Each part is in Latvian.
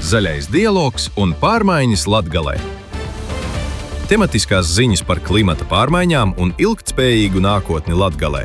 Zaļais dialogs un pārmaiņas Latgalē. Tematiskās ziņas par klimata pārmaiņām un ilgtspējīgu nākotni Latgalē.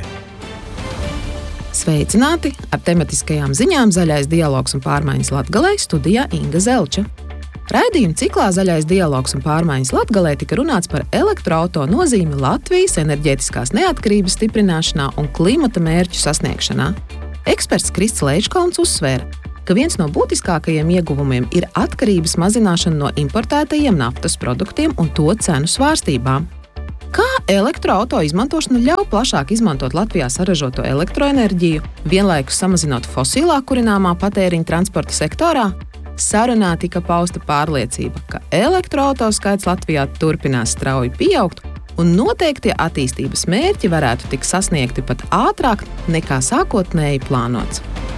Sveicināti! Ar tematiskajām ziņām Zaļais dialogs un pārmaiņas Latgalē studijā Inga Zelča. Raidījuma ciklā Zaļais dialogs un pārmaiņas Latgalē tika runāts par elektroauto nozīmi Latvijas enerģētiskās neatkarības stiprināšanā un klimata mērķu sasniegšanā. Eksperts Krists Leičkalns uzsvēra, ka viens no būtiskākajiem ieguvumiem ir atkarības mazināšana no importētajiem naftas produktiem un to cenu svārstībām. Kā elektroauto izmantošana ļauj plašāk izmantot Latvijā saražoto elektroenerģiju, vienlaikus samazinot fosilā kurināmā patēriņa transporta sektorā? Sarunā tika pausta pārliecība, ka elektroauto skaits Latvijā turpinās strauji pieaugt un noteiktie attīstības mērķi varētu tikt sasniegti pat ātrāk nekā sākotnēji plānots.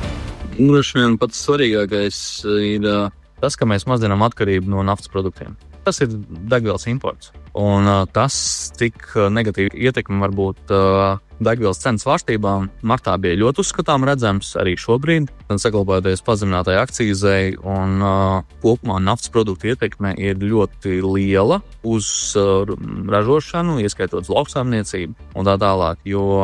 Droši vien pats svarīgākais ir tas, ka mēs mazinām atkarību no naftas produktiem. Tas ir degvielas imports. Un tas, cik negatīvi ietekmi var būt degvielas cenas svārstībām, martā bija ļoti uzskatām redzams arī šobrīd. Saglabājoties pazeminātai akcīzei un kopumā naftas produktu ietekme ir ļoti liela uz ražošanu, ieskaitot lauksaimniecību un tā tālāk.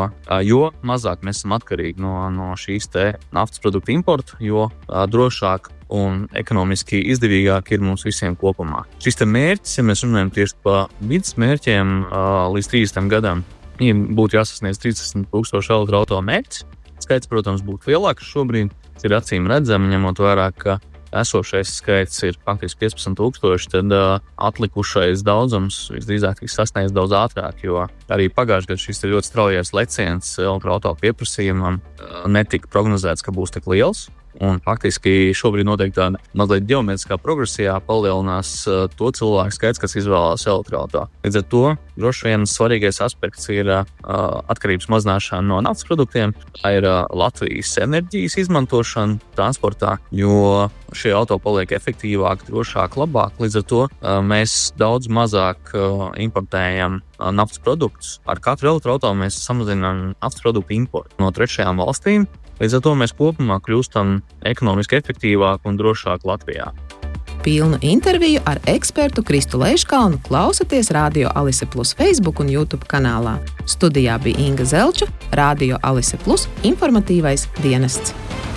Jo mazāk mēs esam atkarīgi no šīs te naftas produktu importa, jo drošāk un ekonomiski izdevīgāk ir mums visiem kopumā. Šis te mērķis, ja mēs runājam tieši par vidas mērķiem līdz 30 gadam, būtu jāsasniedz 30,000 elektroauto mērķis. Skaits, protams, būtu lielāks šobrīd. Ir acīm redzami, ņemot vērā, ka esošais skaits ir faktiski 15,000, tad atlikušais daudzums visdrīzāk tiks sasniegts daudz ātrāk, jo arī pagājušajā gadā šis ļoti straujais leciens elektroauto pieprasījumam netika prognozēts, ka būs tik liels. Un faktiski šobrīd notiek tāda mazliet ģeometriskā progresijā palielinās to cilvēku skaits, kas izvēlās elektroauto. Līdz ar to droši vien svarīgais aspekts ir atkarības mazināšana no naftas produktiem, tā ir Latvijas enerģijas izmantošana transportā, jo šie auto paliek efektīvāk, drošāk, labāk. Līdz ar to mēs daudz mazāk importējam naftas produktus. Ar katru elektroauto mēs samazinām naftas produktu importu no trešajām valstīm. Līdz ar to mēs kopumā kļūstam ekonomiski efektīvāk un drošāk Latvijā. Pilnu interviju ar ekspertu Kristu Leičkalnu klausaties Radio Alise Plus Facebook un YouTube kanālā. Studijā bija Inga Zelča, Radio Alise Plus informatīvais dienests.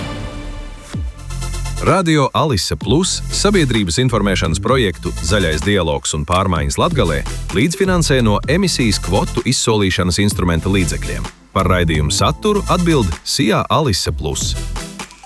Radio Alise Plus sabiedrības informēšanas projektu Zaļais dialogs un pārmaiņas Latgalē līdzfinansē no emisijas kvotu izsolīšanas instrumenta līdzekļiem. Par raidījumu saturu atbild SIA Alise Plus.